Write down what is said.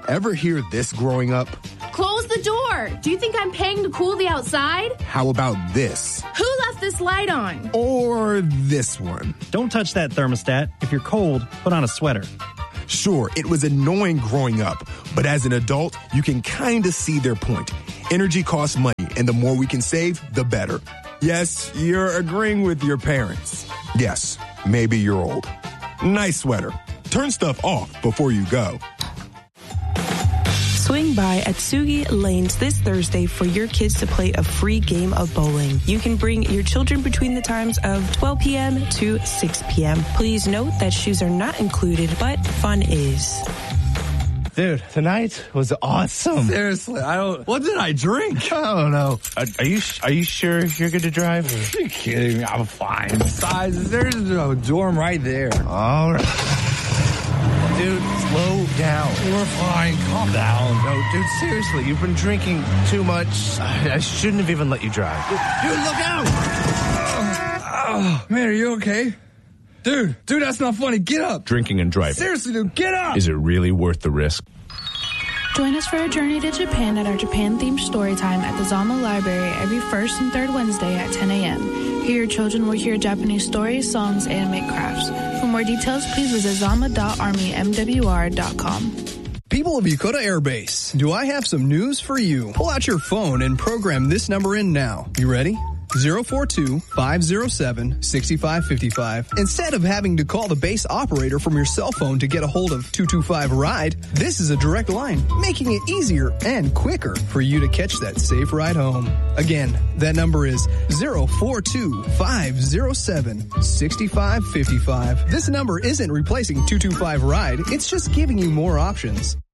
Ever hear this growing up? Close the door. Do you think I'm paying to cool the outside? How about this? Who left this light on? Or this one? Don't touch that thermostat. If you're cold, put on a sweater. Sure, it was annoying growing up, but as an adult, you can kind of see their point. Energy costs money, and the more we can save, the better. Yes, you're agreeing with your parents. Yes, maybe you're old. Nice sweater. Turn stuff off before you go. Swing by Atsugi Lanes this Thursday for your kids to play a free game of bowling. You can bring your children between the times of 12 p.m. to 6 p.m. Please note that shoes are not included, but fun is. Dude, tonight was awesome. Seriously, what did I drink? I don't know. Are you sure you're good to drive? Are you kidding me? I'm fine. Besides, there's a dorm right there. All right. Dude, slow down. We're fine. Calm down. No, dude, seriously, you've been drinking too much. I shouldn't have even let you drive. Dude, look out! Oh, man, are you okay? Dude, that's not funny. Get up. Drinking and driving. Seriously, dude, get up. Is it really worth the risk? Join us for a journey to Japan at our Japan-themed story time at the Zama Library every first and third Wednesday at 10 a.m. Here your children will hear Japanese stories, songs, and make crafts. For more details, please visit zama.armymwr.com. People of Yokota Air Base, do I have some news for you? Pull out your phone and program this number in now. You ready? 042-507-6555. Instead of having to call the base operator from your cell phone to get a hold of 225-RIDE, this is a direct line, making it easier and quicker for you to catch that safe ride home. Again, that number is 042-507-6555. This number isn't replacing 225-RIDE, it's just giving you more options.